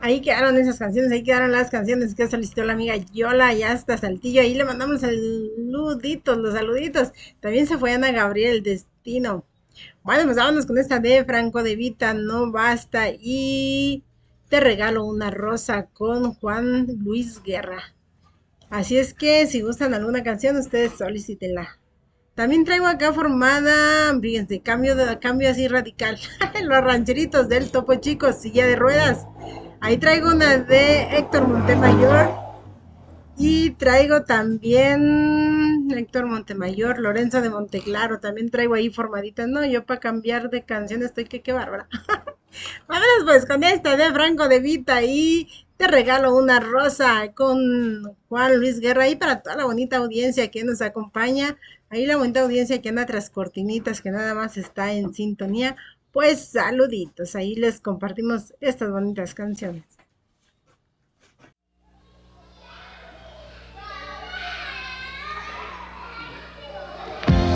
ahí quedaron esas canciones, ahí quedaron las canciones que solicitó la amiga Yola y hasta Saltillo. Ahí le mandamos saluditos, los saluditos. También se fue Ana Gabriel, Destino. Bueno, pues vámonos con esta de Franco de Vita, no basta. Y te regalo una rosa con Juan Luis Guerra. Así es que si gustan alguna canción, ustedes solicítenla. También traigo acá formada, fíjense, cambio así radical. Los rancheritos del Topo Chico, silla de ruedas. Ahí traigo una de Héctor Montemayor. Y traigo también Héctor Montemayor, Lorenzo de Monteclaro. También traigo ahí formaditas. No, yo para cambiar de canción estoy que qué bárbara. Vámonos pues con esta de Franco de Vita y te regalo una rosa con Juan Luis Guerra y para toda la bonita audiencia que nos acompaña, ahí la bonita audiencia que anda tras cortinitas, que nada más está en sintonía, pues saluditos, ahí les compartimos estas bonitas canciones.